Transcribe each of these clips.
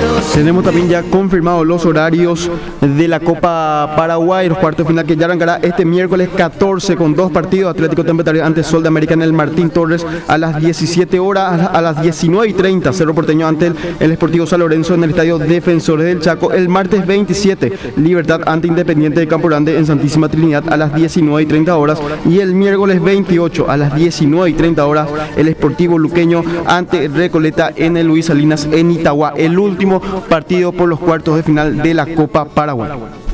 Tenemos también ya confirmados los horarios de la Copa Paraguay, los cuartos de final que ya arrancará este miércoles 14 con dos partidos. Atlético Tempertario ante Sol de América en el Martín Torres a las 17 horas, a las 19:30 Cerro Porteño ante el Sportivo San Lorenzo en el Estadio Defensores del Chaco. El martes 27 Libertad ante Independiente de Campo Grande en Santísima Trinidad a las 19:30 horas, y el miércoles 28 a las 19:30 horas el Sportivo Luqueño ante Recoleta en el Luis Salinas en Itagua, el último partido por los cuartos de final de la Copa Paraguay.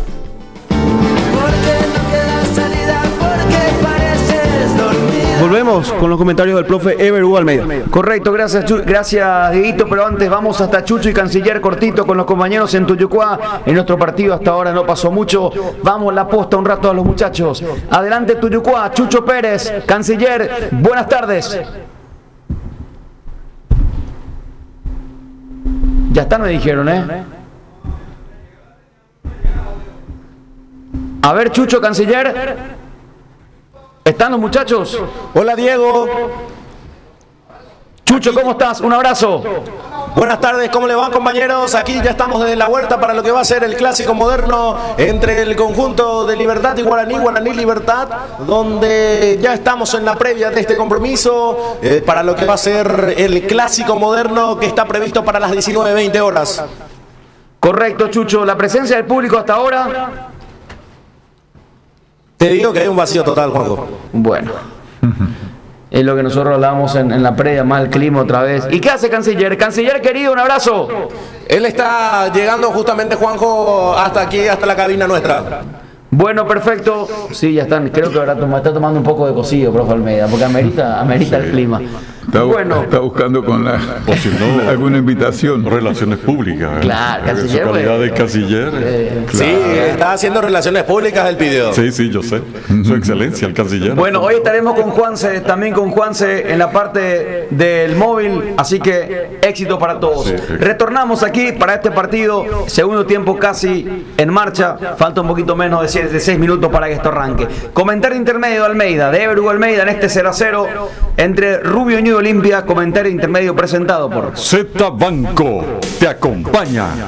Volvemos con los comentarios del profe Ever Hugo Almeida. Correcto, gracias Dieguito, pero antes vamos hasta Chucho y Canciller cortito con los compañeros en Tuyucuá. En nuestro partido hasta ahora no pasó mucho, vamos la posta un rato a los muchachos. Adelante Tuyucuá, Chucho Pérez, Canciller, buenas tardes. Ya está, me dijeron, A ver, Chucho, Canciller. ¿Están los muchachos? Hola, Diego. Chucho, ¿cómo estás? Un abrazo. Buenas tardes, ¿cómo le van, compañeros? Aquí ya estamos desde la huerta para lo que va a ser el clásico moderno entre el conjunto de Libertad y Guaraní Libertad, donde ya estamos en la previa de este compromiso para lo que va a ser el clásico moderno que está previsto para las 19:20 horas. Correcto, Chucho. ¿La presencia del público hasta ahora? Te digo que hay un vacío total, Juanjo. Bueno. Es lo que nosotros hablábamos en la previa, más el clima otra vez. ¿Y qué hace Canciller? Canciller querido, un abrazo. Él está llegando justamente, Juanjo, hasta aquí, hasta la cabina nuestra. Bueno, perfecto. Sí, ya están. Creo que ahora está tomando un poco de cocido, profe Almeida, porque amerita sí. El clima. Está buscando con alguna invitación. Relaciones públicas. Claro, Canciller. Su calidad de canciller. Claro. Sí, está haciendo relaciones públicas, él pidió. Sí, yo sé. Su excelencia, el canciller. Bueno, hoy estaremos con Juanse, también con Juanse en la parte del móvil, así que éxito para todos. Sí. Retornamos aquí para este partido, segundo tiempo casi en marcha, falta un poquito menos de 6 minutos para que esto arranque. Comentario intermedio de Almeida, de Ever Hugo Almeida en este 0-0 entre Rubio y Olimpia, comentario intermedio presentado por Z Banco te acompaña.